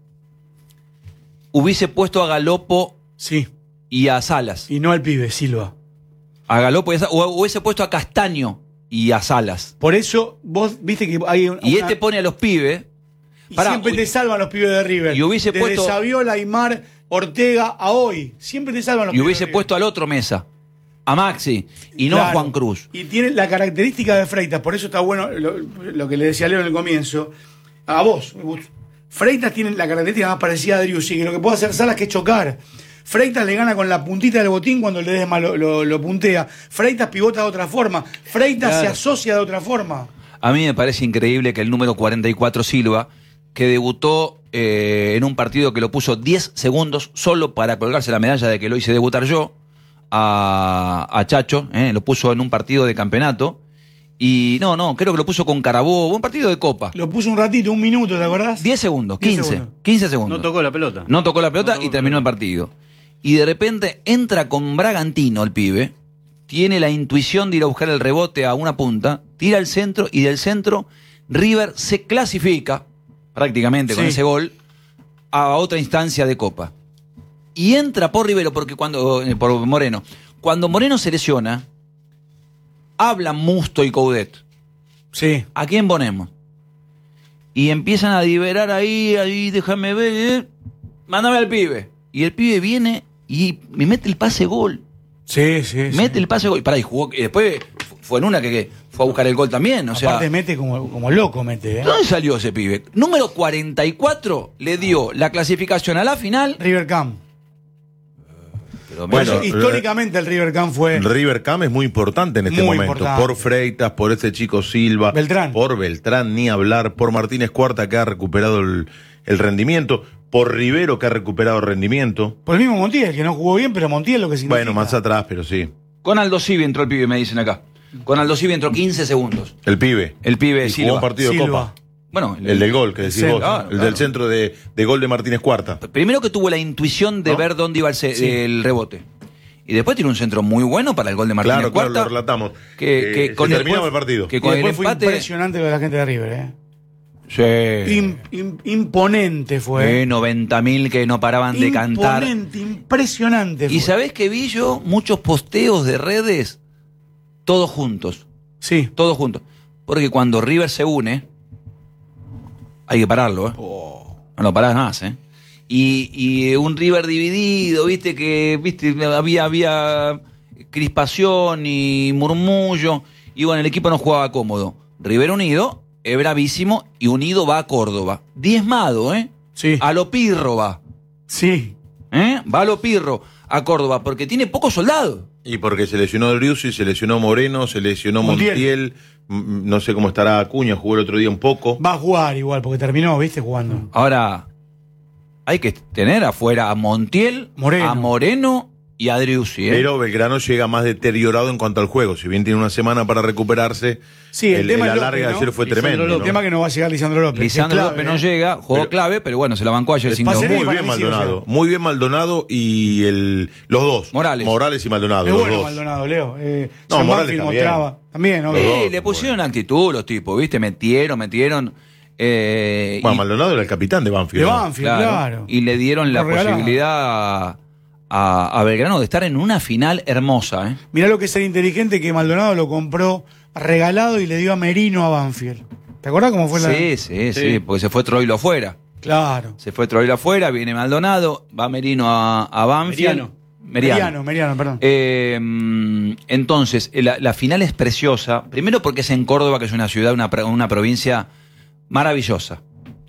hubiese puesto a Galopo Sí. y a Salas. Y no al pibe, Silva. A Galopo y a Salas, o hubiese puesto a Castaño y a Salas. Por eso, vos viste que hay un- Y una- este pone a los pibes. y Pará, siempre te salvan los pibes de River. y hubiese Desde puesto- Saviola, Aymar, Ortega a hoy. Siempre te salvan los Y pibes hubiese de River. puesto al otro Mesa, a Maxi, y no a Claro. Juan Cruz. Y tiene la característica de Freitas, por eso está bueno lo, lo que le decía Leo en el comienzo. A vos, vos. Freitas tiene la característica más parecida a Driussi, que lo que puede hacer Salas que es chocar. Freitas le gana con la puntita del botín cuando el Ledesma lo, lo, lo puntea. Freitas pivota de otra forma. Freitas Claro. se asocia de otra forma. A mí me parece increíble que el número cuarenta y cuatro Silva, que debutó eh, en un partido que lo puso diez segundos solo para colgarse la medalla de que lo hice debutar yo, a, a Chacho, eh, lo puso en un partido de campeonato. Y no, no, creo que lo puso con Carabobo, un partido de Copa. Lo puso un ratito, un minuto, ¿te acordás? diez segundos, diez quince, segundos. quince segundos. No tocó la pelota. No tocó la pelota No tocó y la terminó el pelota. partido. Y de repente entra con Bragantino el pibe, tiene la intuición de ir a buscar el rebote a una punta, tira al centro y del centro River se clasifica prácticamente con Sí. ese gol a otra instancia de Copa. Y entra por Rivero porque cuando eh, por Moreno, cuando Moreno se lesiona, hablan Musto y Coudet. Sí. ¿A quién ponemos? y empiezan a liberar ahí, ahí, déjame ver, eh, mándame al pibe. Y el pibe viene y me mete el pase gol. Sí, sí, sí. Mete el pase gol. Y pará, y jugó, y después fue en una que, que fue a buscar el gol también. O sea, Aparte mete como, como loco, mete. ¿de ¿eh? dónde salió ese pibe? Número cuarenta y cuatro le dio la clasificación a la final. River Camp. Pero Bueno, Por eso, históricamente el River Camp fue River Cam es muy importante en este Muy momento. importante. Por Freitas, por este chico Silva. Beltrán. Por Beltrán, ni hablar. Por Martínez Cuarta, que ha recuperado el, el rendimiento. Por Rivero, que ha recuperado rendimiento. por el mismo Montiel, que no jugó bien, pero Montiel lo que significa. Bueno, más atrás, pero sí. con Aldo Civi entró el pibe, me dicen acá. Con Aldo Civi entró quince segundos. El pibe. El pibe Y Silva. jugó un partido de Silva. Copa. Bueno, El del gol, que decís centro, vos. claro, el claro. del centro de, de gol de Martínez Cuarta. primero que tuvo la intuición de ¿No? ver dónde iba el, ce- Sí. el rebote. Y después tiene un centro muy bueno para el gol de Martínez Claro, claro, Cuarta. lo relatamos. Que, que Eh, con se el, terminaba el partido. Que Y con el después fue empate. impresionante lo de la gente de River, ¿eh? Sí. Im- im- imponente fue. Eh, noventa mil que no paraban de cantar. Imponente, impresionante Y fue. sabés que vi yo muchos posteos de redes, todos juntos. Sí. Todos juntos. Porque cuando River se une, hay que pararlo, ¿eh? No lo parás más, ¿eh? Y, y un River dividido, viste que viste había, había crispación y murmullo. Y bueno, el equipo no jugaba cómodo. River unido, es bravísimo, y unido va a Córdoba. Diezmado, ¿eh? Sí. A lo pirro va. Sí. ¿Eh? Va a lo pirro a Córdoba, porque tiene pocos soldados. Y porque se lesionó Driussi, se lesionó Moreno, se lesionó Montiel. Montiel. m- No sé cómo estará Acuña, jugó el otro día un poco. Va a jugar igual, porque terminó, ¿viste? Jugando. Ahora, hay que tener afuera a Montiel, Moreno. a Moreno y a Driussi, ¿eh? Pero Belgrano llega más deteriorado en cuanto al juego. Si bien tiene una semana para recuperarse, Sí, el el, tema el es López, alargue de ¿no? ayer fue Lisandro tremendo. El ¿no? tema que no va a llegar Lisandro López. Lisandro que es López clave, no ¿eh? llega, jugó Pero- clave, pero bueno, se la bancó ayer sin dos Pacerini Muy para bien mí sí, Maldonado, o sea. muy bien Maldonado y el, los dos. Morales. Morales y Maldonado, Es los bueno dos. Maldonado, Leo. Eh, No, San Morales Banfield también. mostraba. También, ¿no? Los Sí, dos, le pusieron actitud los tipos, ¿viste? Metieron, metieron. eh, Bueno, y- Maldonado era el capitán de Banfield. De ¿no? Banfield, claro. Y le dieron la Lo regalaron. posibilidad a, a- a Belgrano de estar en una final hermosa, ¿eh? Mirá lo que es ser inteligente, que Maldonado lo compró regalado y le dio a Merino a Banfield. ¿Te acordás cómo fue la...? Sí, sí, sí, Sí. porque se fue Troilo afuera. Claro. Se fue Troilo afuera, viene Maldonado, va Merino a, a Banfield. Meriano. Meriano. Meriano, Meriano, perdón. Eh, mm, entonces, eh, la, la final es preciosa. Primero porque es en Córdoba, que es una ciudad, una, pro- una provincia maravillosa.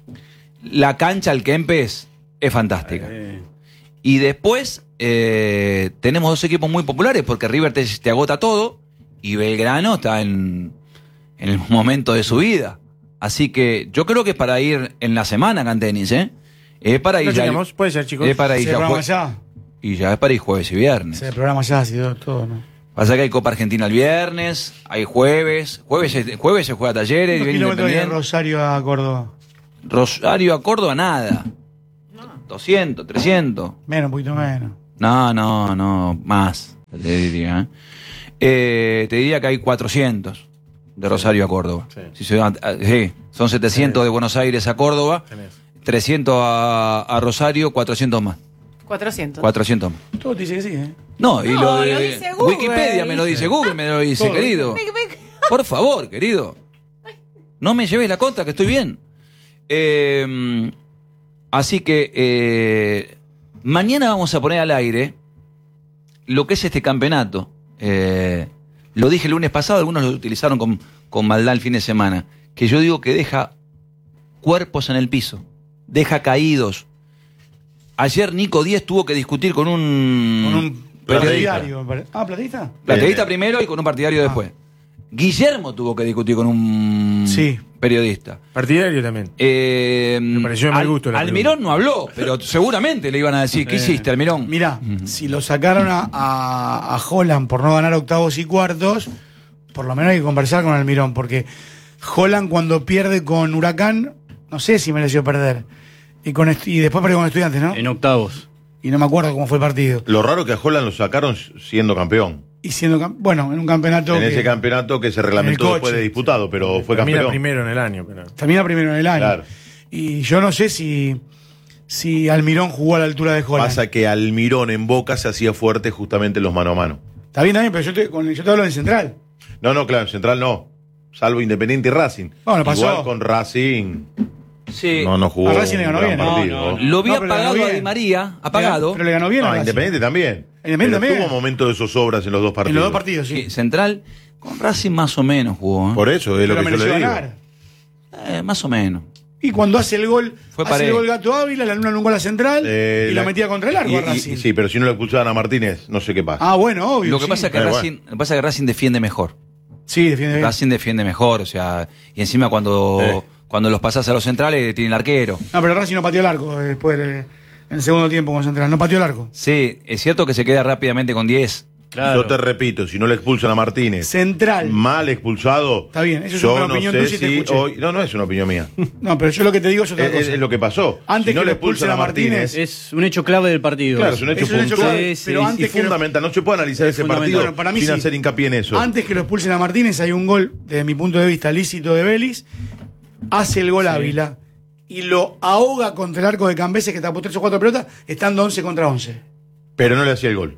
La cancha, el Kempes, es fantástica. Eh, Y después eh, tenemos dos equipos muy populares porque River te, te agota todo y Belgrano está en, en el momento de su vida. Así que yo creo que es para ir en la semana acá en tenis, ¿eh? Es para ir Lo ya. chequeamos, puede ser, chicos. Es para ir ¿Se ya programa jue- ya? y ya es para ir jueves y viernes. Se programa ya, así todo, todo, ¿no? Pasa que hay Copa Argentina el viernes, hay jueves, jueves, se- jueves se juega Talleres, ¿Cuántos viene kilómetros hay de Independiente. Rosario a Córdoba? Rosario a Córdoba, nada. doscientos, trescientos. Menos, un poquito menos. No, no, no, más, te diría. ¿eh? Eh, te diría que hay cuatrocientos de Rosario a Córdoba. Sí. Si se van- ah, sí, son setecientos de Buenos Aires a Córdoba, Tenés. trescientos a, a Rosario, cuatrocientos más. cuatrocientos. cuatrocientos más. Todo te dice que sí, ¿eh? No, y No, lo lo de dice Google. Wikipedia me lo dice, Google me lo dice, Todo. querido. Por favor, querido. No me lleves la contra, que estoy bien. Eh, así que eh, mañana vamos a poner al aire lo que es este campeonato. Eh, lo dije el lunes pasado, algunos lo utilizaron con, con maldad el fin de semana. Que yo digo que deja cuerpos en el piso, deja caídos. Ayer Nico Díez tuvo que discutir con un, Con un Plateísta. partidario. me parece. Ah, ¿platista? plateísta primero y con un partidario después. Guillermo tuvo que discutir con un Sí. periodista. Partidario también. Eh, Me pareció de mal gusto la Almirón no habló, pero seguramente le iban a decir, ¿qué hiciste, Almirón? Mirá, si lo sacaron a, a, a Holland por no ganar octavos y cuartos, por lo menos hay que conversar con Almirón, porque Holland cuando pierde con Huracán, no sé si mereció perder. Y, con est- y después perdió con Estudiantes, ¿no? en octavos. Y no me acuerdo cómo fue el partido. Lo raro que a Holland lo sacaron siendo campeón. Y siendo, cam- bueno, en un campeonato En que ese campeonato que se En reglamentó el después coche. de disputado, pero fue Termina campeón. primero en el año, pero. termina primero en el año. Claro. Y yo no sé si, si Almirón jugó a la altura de Holland. Pasa que Almirón en Boca se hacía fuerte justamente en los mano a mano. Está bien, está bien, pero yo te, con- yo te hablo de Central. No, no, claro, en Central no. Salvo Independiente y Racing. Bueno, pasó. Igual con Racing. Sí. No, no jugó. A Racing le ganó un gran bien, ¿no? partido. No, no. Lo vi No, pero le apagado ganó a bien. Di María, apagado. Pero le ganó bien No, a Racing. Independiente también. Independiente Pero también. tuvo momentos de zozobras en los dos En partidos. los dos partidos, sí. Sí, Central, con Racing más o menos jugó. ¿eh? Por eso es lo Pero que yo le mereció digo. ganar. Eh, más o menos. Y cuando hace el gol, Fue hace parejo. el gol Gato Ávila, la luna un gol a Central Eh, y la- lo metía contra el arco y- a y- Racing. Sí, pero si no lo expulsaban a Martínez, no sé qué pasa. Ah, bueno, obvio. Lo que sí. pasa es que Eh, Racing, lo que pasa es que Racing defiende mejor. Sí, defiende bien. Racing defiende mejor, o sea, y encima cuando, Eh. cuando los pasás a los centrales tiene el arquero. No, pero Racing no pateó el arco eh, después, eh, en el segundo tiempo con Central. No pateó el arco. Sí, es cierto que se queda rápidamente con diez. Claro. Yo te repito, si no le expulsan a Martínez, Central. mal expulsado. Está bien, eso es yo una no opinión sé tuya y te si escuché. hoy. No, no es una opinión mía. No, pero yo lo que te digo es otra es, cosa. es lo que pasó. Antes si no que le lo expulsen expulsan a a Martínez, Martínez. Es un hecho clave del partido. Claro, es un hecho Es un hecho puntual. clave, Sí, pero sí, Y antes que lo- fundamental, no se puede analizar ese fundamental. partido Bueno, para mí sin sí. hacer hincapié en eso. Antes que lo expulsen a Martínez hay un gol, desde mi punto de vista, lícito de Vélez. Hace el gol Ávila y lo ahoga contra el arco de Cambeses que tapó tres o cuatro pelotas, estando once contra once. Pero no le hacía el gol.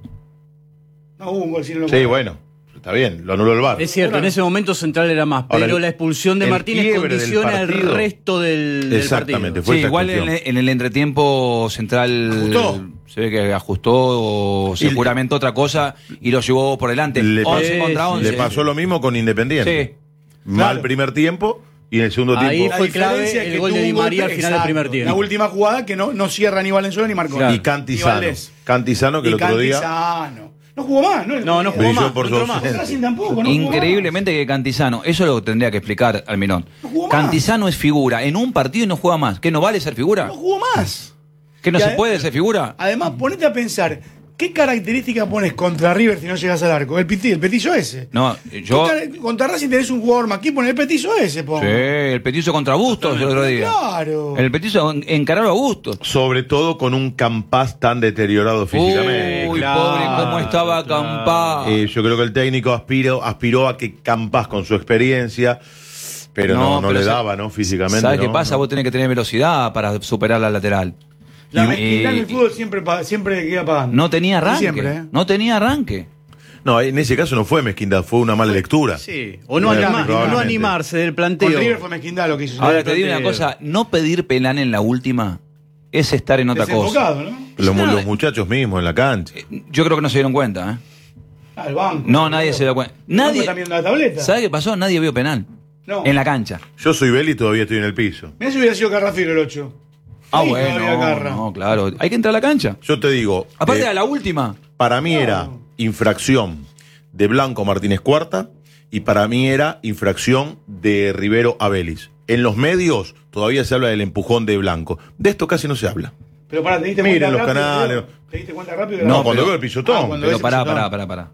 No hubo un gol, si no lo Sí, bueno. Está bien, lo anuló el V A R. Es cierto, Ahora- en ese momento Central era más, Ahora, pero el- la expulsión de el Martínez quiebre del condiciona el partido- resto del, del Exactamente, partido. fue Sí, esa igual en, expulsión. en el entretiempo Central Ajustó. se ve que ajustó o Y- seguramente otra cosa y lo llevó por delante. Le once pasó- contra once. Le pasó lo mismo con Independiente. Sí. Mal Claro. primer tiempo y en el segundo Ahí tiempo. fue La clave diferencia es el que gol de tuvo Di un María golpe- al final del primer exacto. tiempo. La última jugada que no, no cierra ni Valenzuela ni Marconi. Claro. Y Cantizano. Ni Valdés. Cantizano que el Y otro día Cantizano. No jugó más, ¿no? No, no jugó brilló más, por no su entró más. ausencia. Racing tampoco, no jugó Increíblemente que Cantizano, eso es lo que tendría que explicar Almirón. No jugó más. Cantizano es figura en un partido y no juega más. ¿Qué no vale ser figura? más. No jugó más. ¿Que no Y se ade- puede ser figura? Además, ponete a pensar, ¿qué característica pones contra River si no llegas al arco? El, piti- el petizo ese. No, yo. ¿Qué cara- Contra Racing tenés un jugador más. ¿Quién pone el petizo ese? Po? Sí, el petizo contra Bustos el otro día. Claro. El petizo en- encaró a Bustos. sobre todo con un Campás tan deteriorado físicamente. Uy, claro, pobre, cómo estaba claro. Campá. Eh, yo creo que el técnico aspiró, aspiró a que Campás con su experiencia, pero no, No, no, pero le sa- daba, ¿no? Físicamente. ¿Sabes ¿no? qué pasa? No. Vos tenés que tener velocidad para superar la lateral. La Y- mezquindad en el y- fútbol siempre, pa- siempre queda pagando. No tenía arranque. Siempre, ¿eh? No tenía arranque. No, en ese caso no fue mezquindad, fue una mala lectura. Sí, o no, Claro, anima- o no probablemente. animarse del Con planteo. River fue mezquindad lo que hizo. Ahora de te digo una planteo. cosa, no pedir penal en la última es estar en otra cosa. Desenfocado, ¿no? Los, No, los muchachos mismos en la cancha. Yo creo que no se dieron cuenta, ¿eh? Ah, el banco. No, nadie se dio cuenta. ¿El banco Nadie. está viendo la tableta? ¿Sabe qué pasó? Nadie vio penal. No. En la cancha. Yo soy Beli y todavía estoy en el piso. Mirá si hubiera sido Carrafilo el ocho. Ah, Ahí bueno. todavía agarra. No, claro. Hay que entrar a la cancha. Yo te digo, Aparte eh, de la última. para mí era infracción de Blanco Martínez Cuarta y para mí era infracción de Rivero a Vélez. En los medios todavía se habla del empujón de Blanco. De esto casi no se habla. Pero pará, ¿te diste Miren cuenta los rápido? canales. ¿Te diste cuenta rápido? No, No, cuando pero- veo el pisotón. Ah, cuando Pero ves pará, el pará, pisotón. pará, pará.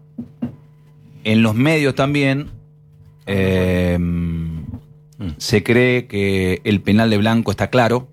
En los medios también eh, se cree que el penal de Blanco está claro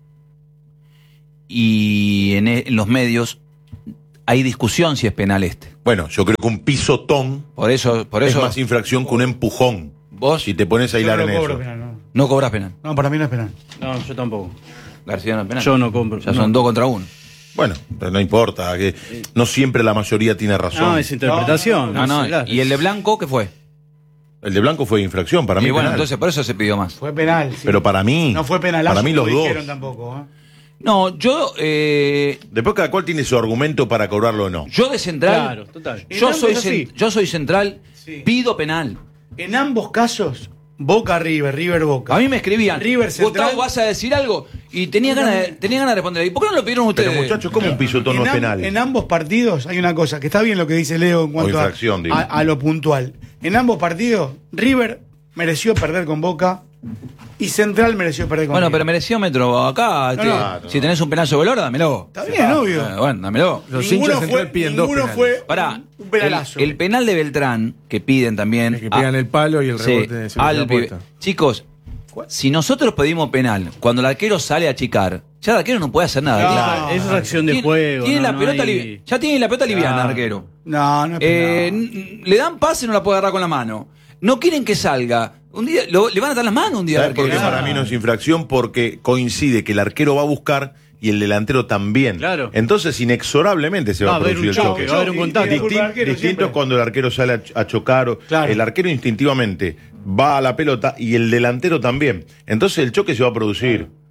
y en, e- en los medios hay discusión si es penal este. Bueno, yo creo que un pisotón Por eso, por es eso más infracción que un empujón. vos Si te pones a Yo hilar no en lo cobro eso. penal, no. no cobras penal. No, para mí no es penal. No, yo tampoco. García no es penal. Yo no compro. Ya no. son dos contra uno. Bueno, pero no importa, que no siempre la mayoría tiene razón. No, es interpretación. No, no. Claro. ¿Y el de Blanco qué fue? El de Blanco fue infracción, para mí y bueno, penal. entonces por eso se pidió más. Fue penal. sí. Pero para mí, No fue penal. para mí los dos. dijeron tampoco. ¿eh? No, yo eh, Después cada cual tiene su argumento para cobrarlo o no. yo de central, Claro, total. yo En soy ambos cen- así. yo soy central, Sí. pido penal. En ambos casos, Boca River, River Boca. A mí me escribían, River Central. Gustavo, ¿vas a decir algo? Y tenía ganas de, tenía ganas de responder. ¿Y por qué no lo pidieron ustedes? Pero muchachos, ¿cómo un pisotón no en, es am- penal? en ambos partidos hay una cosa, que está bien lo que dice Leo en cuanto a, infracción, digo. a- a lo puntual. En ambos partidos, River mereció perder con Boca y Central mereció perder con Bueno, River. pero mereciómetro acá. este, no. si tenés un penal sobre el oro, dámelo. Está bien, obvio. Eh, bueno, dámelo. Los Ninguno hinchas central fue, piden dos ninguno penales. fue Pará, un, un el, penalazo. el penal de Beltrán, que piden también. Es que pegan el palo y el sí, rebote se al la pibe. puesta. Chicos, si nosotros pedimos penal, cuando el arquero sale a achicar, ya el arquero no puede hacer nada. No, Claro. Esa es acción de Tiene- juego. tiene no, la no pelota hay- livi- ya tiene la pelota liviana, Claro. arquero. No, no es Eh, penal. n- le dan pase y no la puede agarrar con la mano. No quieren que salga. Un día lo- le van a dar las manos un día al ¿Sabes por arquero. qué para mí no es infracción? Porque coincide que el arquero va a buscar y el delantero también. Claro. Entonces, inexorablemente se va Va a a haber producir un el choque, choque. va a haber un contacto. Y- y- Distin- culpa del arquero distinto siempre. es cuando el arquero sale a, ch- a chocar. o- Claro. El arquero instintivamente va a la pelota y el delantero también. Entonces el choque se va a producir.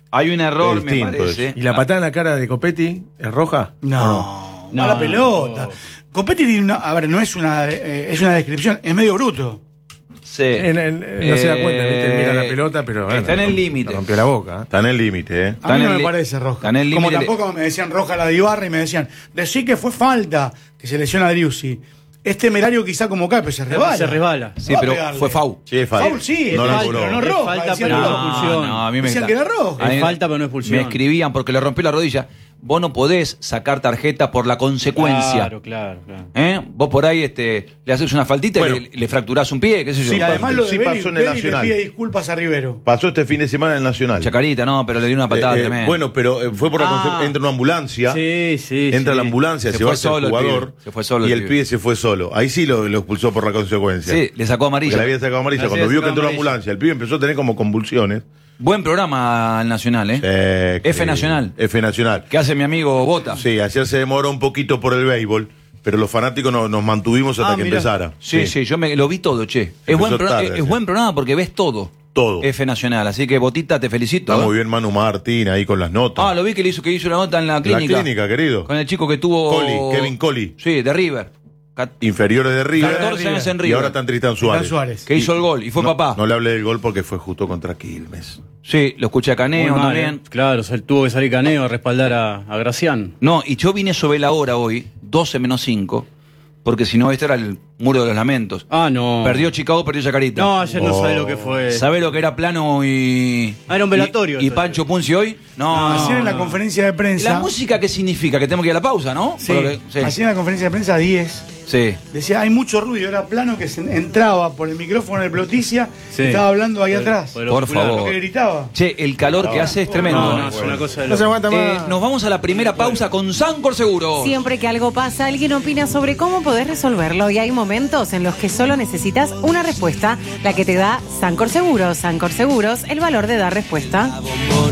Hay un error, Es me distinto parece. ¿Y la patada en la cara de Copetti es roja? No, No, mala no. pelota. Copetti tiene una, a ver, no es una, eh, es una descripción, es medio bruto. Sí. En- en- no se da cuenta, ¿viste? Mira la pelota, pero. bueno, está en el le límite. rompió la boca. ¿eh? Está en el límite, ¿eh? A Está mí en no el me li- parece roja. está en el Como límite- tampoco me decían roja la de Ibarra y me decían, decí que fue falta, que se lesiona a Driussi. Es temerario quizá como cae, pero se resbala. Se resbala. Sí, Va a pero pegarle. fue foul. Sí, es falta. Foul sí, no es lo falta, cobró. pero no Es roja. falta, decían pero que no no. expulsión. no, a mí me Decían está- que era roja. a mí Es falta, pero no expulsión. Me escribían porque le rompió la rodilla. Vos no podés sacar tarjeta por la consecuencia. Claro, claro, claro. ¿Eh? Vos por ahí este, le haces una faltita Bueno. y le, le fracturás un pie, qué sé yo. Y Sí, además lo de sí Beli, pasó en el Beli le Nacional. pide disculpas a Rivero. Pasó este fin de semana en el Nacional. Chacarita, no, pero le dio una patada Eh, eh, tremenda. bueno, pero eh, fue por la Ah. conce- entra una ambulancia. Sí, sí. Entra sí. la ambulancia, Se se, fue va hacia solo el el jugador. pibe, se fue solo y el el pibe. pibe se fue solo. Ahí sí lo, lo expulsó por la consecuencia. Sí, le sacó Porque amarilla. le había sacado amarilla. Le Cuando había vio que sacado entró la amarilla. ambulancia, el pibe empezó a tener como convulsiones. Buen programa el Nacional, ¿eh? Eh, F que- Nacional. F Nacional. ¿Qué hace mi amigo Bota? Sí, ayer se demoró un poquito por el béisbol, pero los fanáticos no- nos mantuvimos hasta Ah, que mirá. empezara. Sí, sí, yo me, lo vi todo, che. Es buen, pro- tarde, es, es sí. buen programa porque ves todo. Todo. F Nacional, así que Botita, te felicito. Está ¿eh? muy bien Manu Martín ahí con las notas. Ah, lo vi que le hizo, que hizo una nota en la La clínica. clínica, querido. Con el chico que tuvo. Colli, Kevin Colli. Sí, de River. Cat- Inferiores de River. catorce años en Y River. ahora está en Tristán Suárez. Tristán Suárez. Que hizo el gol y fue no, papá. No le hablé del gol porque fue justo contra Quilmes. Sí, lo escuché a Muy Caneo mal, también. ¿eh? Claro, o sea, tuvo que salir Caneo a respaldar a, a Gracián. No, y yo vine sobre la hora hoy, doce menos cinco, porque si no, este era el muro de los lamentos. Ah, no. Perdió Chicago, perdió Chacarita. No, ayer no Oh. sabe lo que fue. ¿Sabe lo que era Plano y. Ah, era un velatorio ¿Y, y esto. Pancho Punzi hoy? No. Ayer en la conferencia de prensa. ¿La música qué significa? Que tenemos que ir a la pausa, ¿no? Sí, Por lo que- sí. ayer en la conferencia de prensa diez. Sí. Decía, hay mucho ruido, era Plano que se entraba por el micrófono de Ploticia Sí. y estaba hablando ahí atrás. Por el Por ocular. favor. Lo que gritaba. Che, el calor que hace es tremendo. No, no, es una cosa de No se loco. aguanta Eh, más. nos vamos a la primera pausa con Sancor Seguro. Siempre que algo pasa, alguien opina sobre cómo podés resolverlo y hay momentos en los que solo necesitas una respuesta, la que te da Sancor Seguros. Sancor Seguros, el valor de dar respuesta.